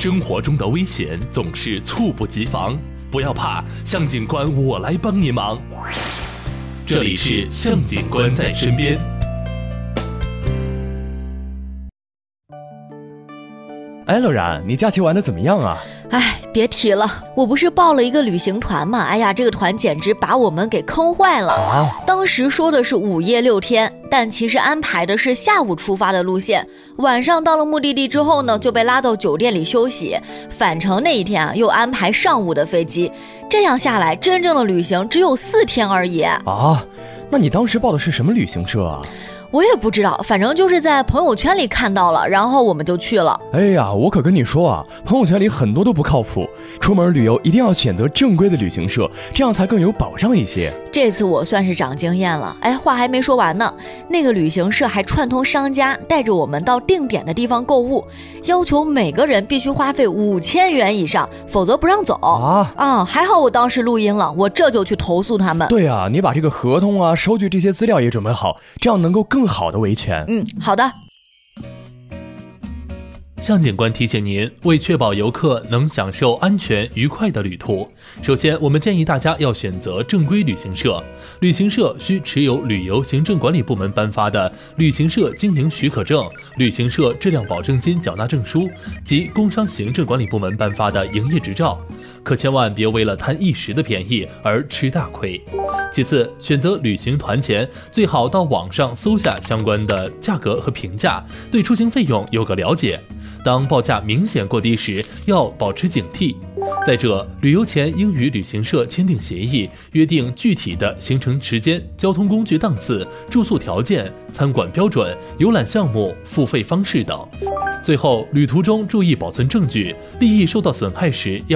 生活中的危险总是猝不及防，不要怕，向警官我来帮你忙。这里是向警官在身边。 哎，乐然，你假期玩得怎么样啊？ 哎，别提了，我不是报了一个旅行团嘛，哎呀，这个团简直把我们给坑坏了。当时说的是5夜6天，但其实安排的是下午出发的路线，晚上到了目的地之后呢，就被拉到酒店里休息。返程那一天啊，又安排上午的飞机，这样下来，真正的旅行只有4天而已。 啊，那你当时报的是什么旅行社啊？ 我也不知道，反正就是在朋友圈里看到了，然后我们就去了。 哎呀，我可跟你说啊，朋友圈里很多都不靠谱，出门旅游一定要选择正规的旅行社，这样才更有保障一些。 这次我算是长经验了。哎，话还没说完呢，那个旅行社还串通商家，带着我们到定点的地方购物，要求每个人必须花费5000元以上，否则不让走。还好我当时录音了，我这就去投诉他们。 对啊，你把这个合同啊、收据这些资料也准备好，这样能够更好的维权。 好的。 向警官提醒您，为确保游客能享受安全愉快的旅途，首先我们建议大家要选择正规旅行社。旅行社需持有旅游行政管理部门颁发的旅行社经营许可证、旅行社质量保证金缴纳证书及工商行政管理部门颁发的营业执照，可千万别为了贪一时的便宜而吃大亏。其次，选择旅行团前最好到网上搜下相关的价格和评价，对出行费用有个了解。当报价明显过低时，要保持警惕。再者，旅游前应与旅行社签订协议，约定具体的行程时间、交通工具档次、住宿条件、餐馆标准、游览项目、付费方式等。最后，旅途中注意保存证据，利益受到损害时要